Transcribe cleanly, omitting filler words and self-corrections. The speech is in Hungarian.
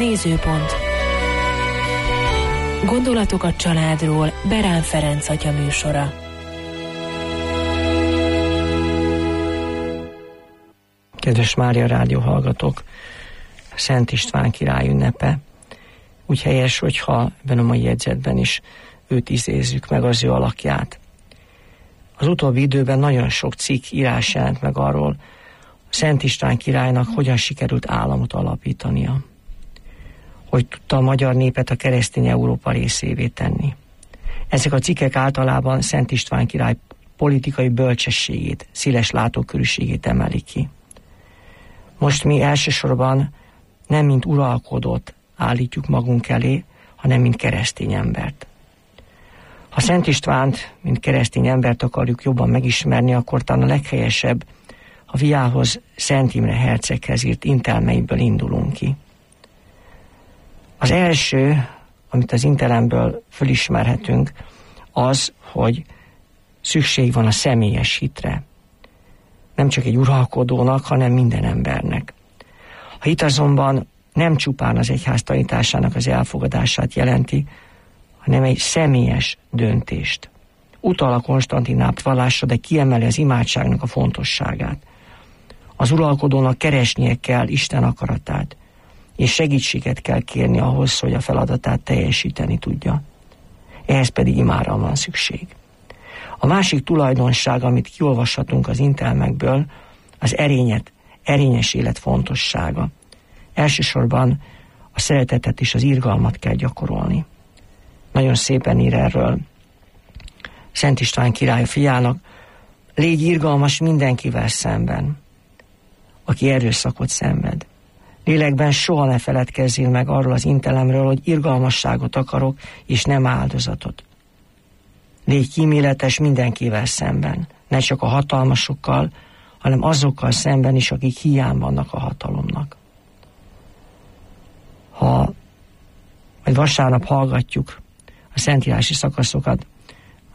Nézőpont. Gondolatok a családról Berán Ferenc atya műsora. Kedves Mária Rádió hallgatók, Szent István király ünnepe. Úgy helyes, hogyha ebben a mai jegyzetben is őt idézzük meg, az ő alakját. Az utóbbi időben nagyon sok cikk, írás jelent meg arról, Szent István királynak hogyan sikerült államot alapítania. Hogy tudta a magyar népet a keresztény Európa részévé tenni. Ezek a cikkek általában Szent István király politikai bölcsességét, széles látókörűségét emelik ki. Most mi elsősorban nem mint uralkodót állítjuk magunk elé, hanem mint keresztény embert. Ha Szent Istvánt, mint keresztény embert akarjuk jobban megismerni, akkor talán a leghelyesebb, a fiához, Szent Imre herceghez írt intelmeiből indulunk ki. Az első, amit az intelemből fölismerhetünk, az, hogy szükség van a személyes hitre. Nem csak egy uralkodónak, hanem minden embernek. A hit azonban nem csupán az egyház tanításának az elfogadását jelenti, hanem egy személyes döntést. Utal a Konstantinápol vallásra, de kiemeli az imádságnak a fontosságát. Az uralkodónak keresnie kell Isten akaratát, és segítséget kell kérni ahhoz, hogy a feladatát teljesíteni tudja. Ehhez pedig imára van szükség. A másik tulajdonság, amit kiolvashatunk az intelmekből, az erényes élet fontossága. Elsősorban a szeretetet és az irgalmat kell gyakorolni. Nagyon szépen ír erről Szent István király fiának: légy irgalmas mindenkivel szemben, aki erőszakot szenved. Lélekben soha ne feledkezzél meg arról az intelemről, hogy irgalmasságot akarok, és nem áldozatot. Légy kíméletes mindenkivel szemben, ne csak a hatalmasokkal, hanem azokkal szemben is, akik hiány vannak a hatalomnak. Ha majd vasárnap hallgatjuk a szentírási szakaszokat,